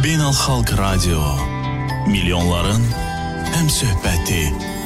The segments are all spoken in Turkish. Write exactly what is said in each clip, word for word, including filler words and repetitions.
Beynəlxalq Radio, milyonların həmsöhbəti.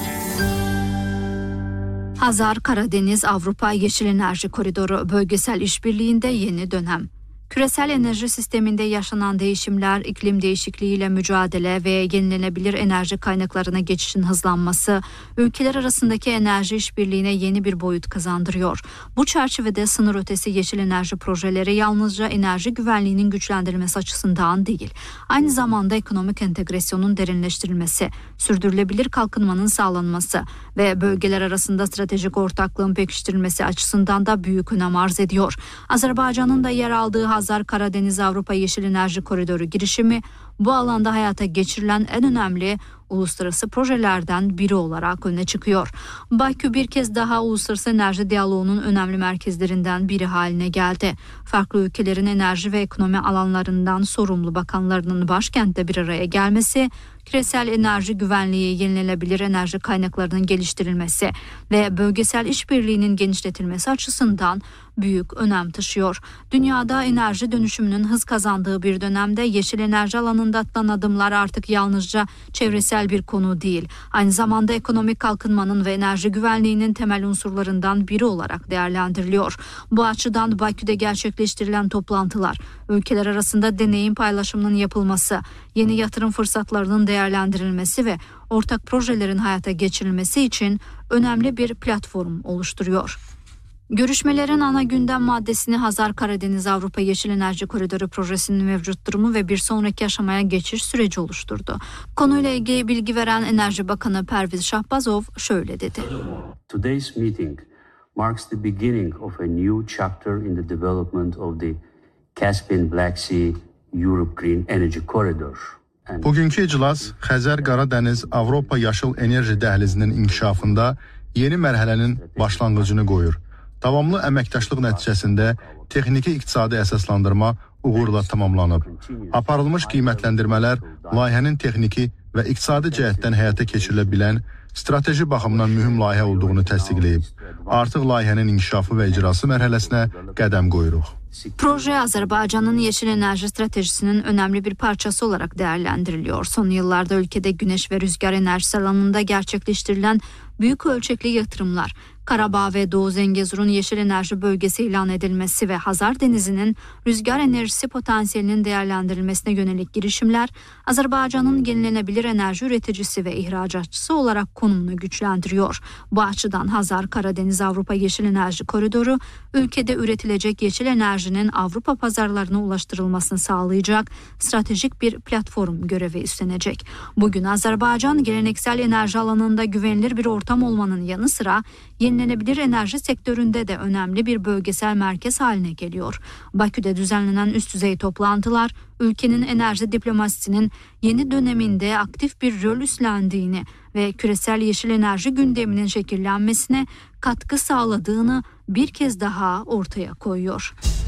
Hazar Karadeniz Avrupa Yeşil Enerji Koridoru bölgesel işbirliğinde yeni dönem. Küresel enerji sisteminde yaşanan değişimler, iklim değişikliğiyle mücadele ve yenilenebilir enerji kaynaklarına geçişin hızlanması, ülkeler arasındaki enerji işbirliğine yeni bir boyut kazandırıyor. Bu çerçevede sınır ötesi yeşil enerji projeleri yalnızca enerji güvenliğinin güçlendirilmesi açısından değil, aynı zamanda ekonomik entegrasyonun derinleştirilmesi, sürdürülebilir kalkınmanın sağlanması ve bölgeler arasında stratejik ortaklığın pekiştirilmesi açısından da büyük önem arz ediyor. Azerbaycan'ın da yer aldığı Hazar Karadeniz Avrupa Yeşil Enerji Koridoru girişimi bu alanda hayata geçirilen en önemli uluslararası projelerden biri olarak öne çıkıyor. Bakü bir kez daha uluslararası enerji diyaloğunun önemli merkezlerinden biri haline geldi. Farklı ülkelerin enerji ve ekonomi alanlarından sorumlu bakanlarının başkentte bir araya gelmesi, küresel enerji güvenliği, yenilenebilir enerji kaynaklarının geliştirilmesi ve bölgesel işbirliğinin genişletilmesi açısından büyük önem taşıyor. Dünyada enerji dönüşümünün hız kazandığı bir dönemde yeşil enerji alanında atılan adımlar artık yalnızca çevresel bir konu değil, aynı zamanda ekonomik kalkınmanın ve enerji güvenliğinin temel unsurlarından biri olarak değerlendiriliyor. Bu açıdan Bakü'de gerçekleştirilen toplantılar, ülkeler arasında deneyim paylaşımının yapılması, yeni yatırım fırsatlarının değerlendirilmesi ve ortak projelerin hayata geçirilmesi için önemli bir platform oluşturuyor. Görüşmelerin ana gündem maddesini Hazar Karadeniz Avrupa Yeşil Enerji Koridoru projesinin mevcut durumu ve bir sonraki aşamaya geçiş süreci oluşturdu. Konuyla ilgili bilgi veren Enerji Bakanı Perviz Şahbazov şöyle dedi. Today's meeting marks the beginning of a new chapter in the development of the Caspian Black Sea Europe Green Energy Corridor. Bugünkü iclas Xəzər Qaradəniz Avropa Yaşıl Enerji Dəhlizinin inkişafında yeni mərhələnin başlanğıcını qoyur. Davamlı əməkdaşlıq nəticəsində texniki iqtisadi əsaslandırma uğurla tamamlanıb. Aparılmış qiymətləndirmələr layihənin texniki və iqtisadi cəhətdən həyata keçirilə bilən strateji baxımdan mühüm layihə olduğunu təsdiqləyib. Artıq layihənin inkişafı və icrası mərhələsinə qədəm qoyuruq. Proje Azerbaycan'ın yeşil enerji stratejisinin önemli bir parçası olarak değerlendiriliyor. Son yıllarda ülkede güneş ve rüzgar enerjisi alanında gerçekleştirilen büyük ölçekli yatırımlar, Karabağ ve Doğu Zengezur'un yeşil enerji bölgesi ilan edilmesi ve Hazar Denizi'nin rüzgar enerjisi potansiyelinin değerlendirilmesine yönelik girişimler, Azerbaycan'ın yenilenebilir enerji üreticisi ve ihracatçısı olarak konumunu güçlendiriyor. Bu açıdan Hazar Karadeniz Avrupa Yeşil Enerji Koridoru, ülkede üretilecek yeşil enerjinin Avrupa pazarlarına ulaştırılmasını sağlayacak stratejik bir platform görevi üstlenecek. Bugün Azerbaycan geleneksel enerji alanında güvenilir bir ortam olmanın yanı sıra yenilenebilir enerji sektöründe de önemli bir bölgesel merkez haline geliyor. Bakü'de düzenlenen üst düzey toplantılar, ülkenin enerji diplomasisinin yeni döneminde aktif bir rol üstlendiğini ve küresel yeşil enerji gündeminin şekillenmesine katkı sağladığını bir kez daha ortaya koyuyor.